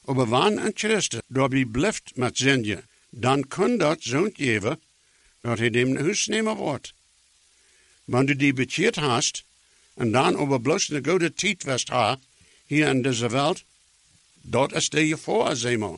Aber wanneer een Christen daarbij blijft met zingen, dan kan dat zo'n geven dat hij dem naar huis nemen wordt. Wanneer du die bekeerd hast, en dan over bloos een goede tijd west ha, hier in deze wereld, dat is de je voor, eenmaal.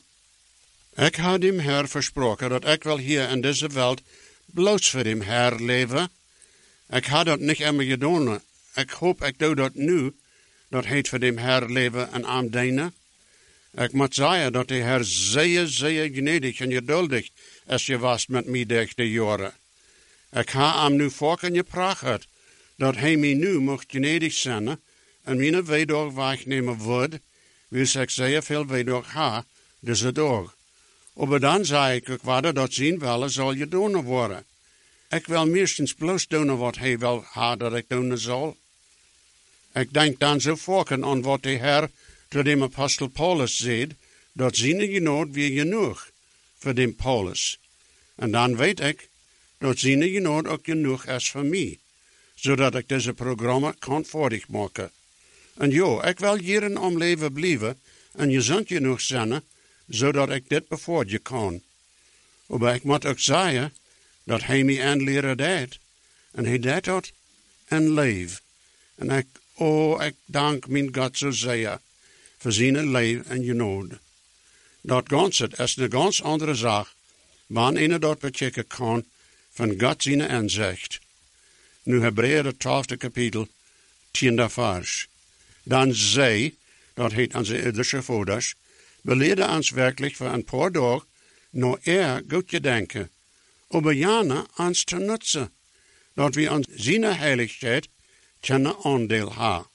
Ik had dem Herr versproken dat ik wel hier in deze wereld bloos voor dem Herr leven. Ik had dat niet immer gedaan. Ik hoop ik doe dat nu, dat heet voor dem Herr leven en aan dienen. Ik moet zeggen dat de Herr zeer, zeer gnädig en geduldig is geweest met mij durch de jaren. Ik ha hem nu vorken gepraat, dat hij mij nu mocht gnädig zijn en mijn weedag wegnemen wordt, wil ik zeer veel weedag ha, deze dag. Maar dan zei ik ook verder dat zijn willen zal gedaan worden. Ik wil meestens bloos doen wat hij wil ha dat ik doen zal. Ik denk dan zo vorken aan wat de Herr door de apostel Paulus zei, dat zijn genade weer genoeg voor de Paulus. En dan weet ik dat zijn genade ook genoeg is voor mij, zodat ik deze programma kan voordig maken. En ja, ik wil hierin om leven blijven en gezond genoeg zijn, zodat ik dit bevoortje kan. Maar ik moet ook zeggen dat hij mij aanleren deed. En hij deed dat en leef. En ik dank mijn God zo zeer voor zijn leven en genade. Dat ganze is een ganz andere zaak, wanneer een dat bechecken kan van God zijn inzicht. Nu Hebreeën het 12e kapitel, 10e vers. Dan zij, dat heet onze irdische vaders, beleiden ons werkelijk voor een paar dagen naar goed gedenken, aber jana ons te nutzen, dat we aan zijn heiligheid kunnen aandeel hebben.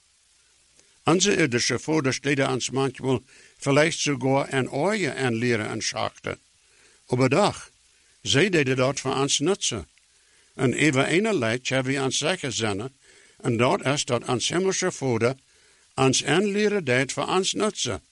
Onze irdische vaders deden ons manchmal vielleicht sogar een oorje aanleren en schachten. Aber doch, zij deden dat voor ons nutzen. En even een leid hebben we ons zeggen zinnen, en dat is dat ons hemelse Vader ons aanleren deed voor ons nutzen.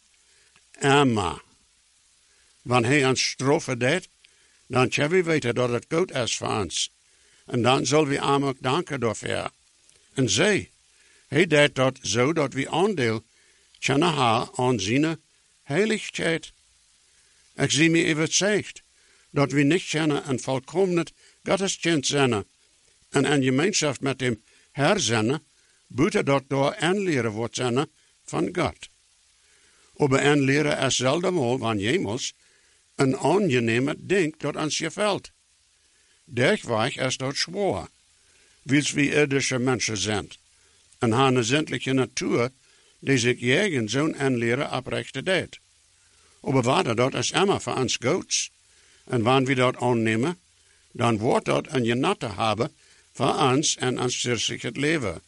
Amma. Wanneer hij ons straffen deed, dan kunnen we weten dat het goed is voor ons. En dan zullen we hem ook danken daarvoor. En zij, hij deed dat zo dat we aandeel kunnen hebben aan zijn heiligheid. Ik zie me even gezegd, dat we niet kunnen een volkomen Gotteskind zijn en in gemeenschap met hem Herr zijn, buiten dat door aanleren wordt zijn van God. Aber aanleren is zelden mal, wanneer jemals, een aangename ding dat ons gefällt. Dergweg is dat zwaar, wils we irdische mensen zijn, en hebben een zindelijke natuur, die zich tegen zo'n aanleren oprechten deed. Aber water dat is immer voor ons goeds, en wanneer we dat aannemen, dan wordt dat een genade hebben voor ons en ons zirstig leven.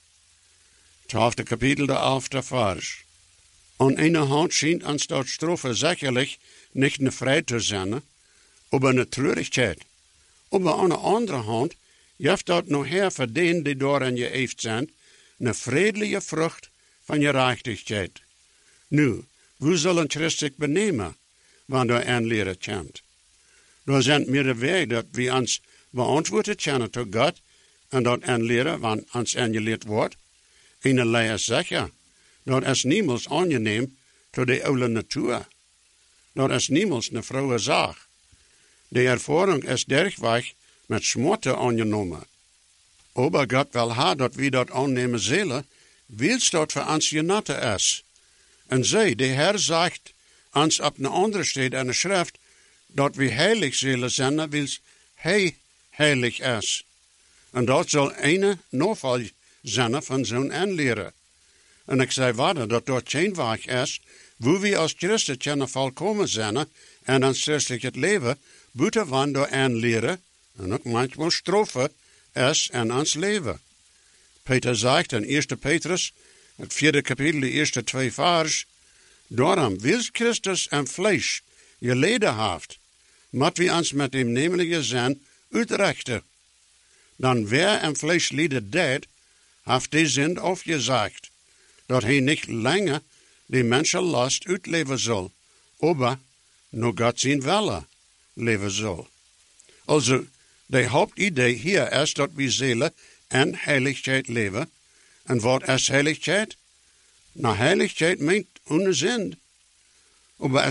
12e kapitel, de 11e vers. Aan ene hand schijnt ons dat strafe sicherlich nicht eine Freude zu sein, aber eine Traurigkeit. Aber aan de andere hand geeft dat nog her voor denen die daarin geëft zijn, een vredelijke vrucht van gerechtigheid. Nu, hoe zal een Christ zich benemen, wanneer aanleren komt? Daar zijn meer de weg dat we ons beantwoorden kunnen tot God, en dat aanleren, wanneer ons aangeleerd wordt, een leer zeker, dat is niemals aangeneem tot de oude natuur. Dat is niemals een vroege zaak. De ervaring is dergweg met smarte aangenomen. Aber God wil ha dat we dat aannemen zullen, wils dat voor ons genade is. En zij, de Herr zegt ons op een andere stad in de schrift, dat we heilig zullen zijn, wils hij heilig is. En dat zal een noval zijn van zo'n aanleren. En ik zei verder dat dat geen weg is, hoe we als Christen kunnen volkomen zijn en ons christelijk leven, buiten van door aanleren, en ook manchmal straffen, is in ons leven. Peter zegt in 1 Petrus, het 4e kapitel, de eerste 2 vers, daarom wils Christus en vlees geleden heeft, moet we ons met hem nemelijke zijn uitrechten. Dan wer en vlees lieden deed, heeft die zin afgezegd, dat hij niet langer die mensenlast uitleven zal, aber nur God zijn wille leven zal. Also, de hoofdidee hier is dat we zullen in heiligheid leven. En wat is heiligheid? Nou, heiligheid meent ohne zin. Aber